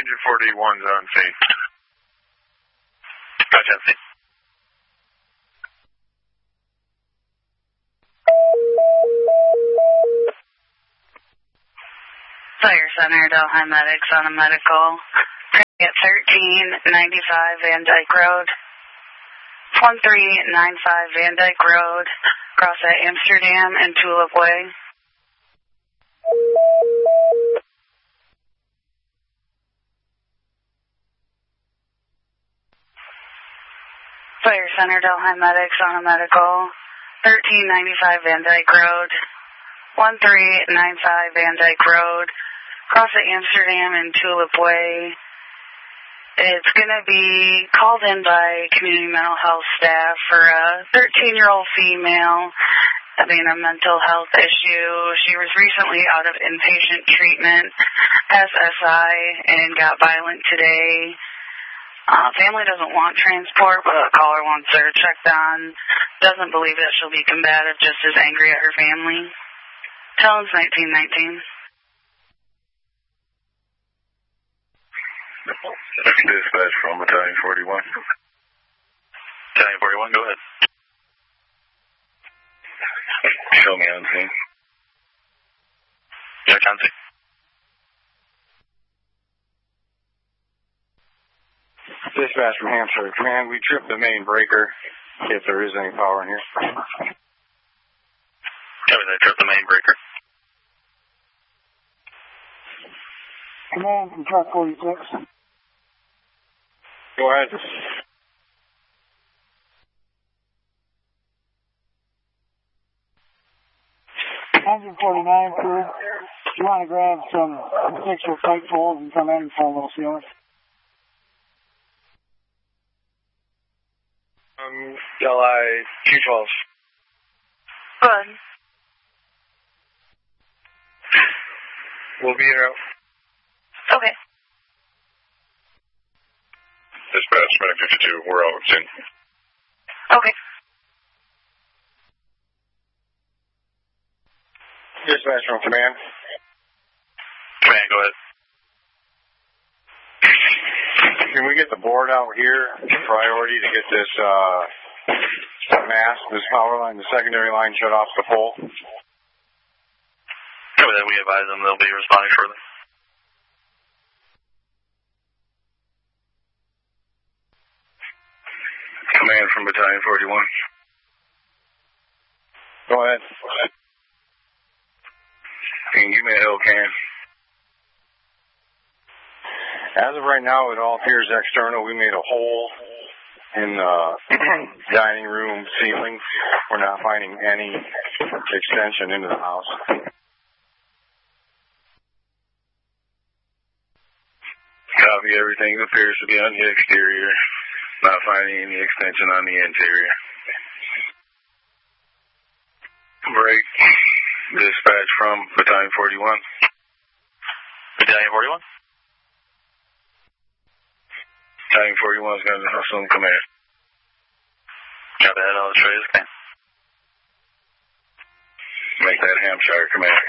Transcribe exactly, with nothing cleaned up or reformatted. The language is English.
Battalion forty-one's on scene. Gotcha, on scene. Fire Center, Delhi Medics on a medical. At thirteen ninety-five Van Dyke Road. one three nine five Van Dyke Road. Cross at Amsterdam and Tulip Way. Fire Center, Delhi Medics on a medical. thirteen ninety-five Van Dyke Road. one three nine five Van Dyke Road. Cross at Amsterdam and Tulip Way. It's going to be called in by community mental health staff for a thirteen-year-old female having a mental health issue. She was recently out of inpatient treatment, S S I, and got violent today. Uh, family doesn't want transport, but the caller wants her checked on. Doesn't believe that she'll be combative, just as angry at her family. Tellens nineteen nineteen. Dispatch from Battalion forty-one. Battalion forty-one, go ahead. Show me on scene. Check on scene. Dispatch from Hampshire. Command, we tripped the main breaker, if there is any power in here. Copy that, trip the main breaker. Command from truck forty-six. Go ahead. one forty-nine, crew. You want to grab some six-foot pipe poles and come in for a little sealant? Um, L I two twelve. Good. We'll be here. Okay. Dispatch, Medic fifty-two, we're out soon. Okay. Dispatch from command. Command, go ahead. Can we get the board out here, priority to get this uh, mast, this power line, the secondary line shut off the pole? Copy that, we advise them they'll be responding shortly. Command from Battalion forty-one. Go ahead. Can you give me a L C A N? As of right now, it all appears external. We made a hole in the dining room ceiling. We're not finding any extension into the house. Copy, everything appears to be on the exterior. Not finding any extension on the interior. Break. Dispatch from Battalion forty-one. Battalion forty-one? Battalion forty-one is going to assume command. Copy that, I'll show you the command. Make that Hampshire command.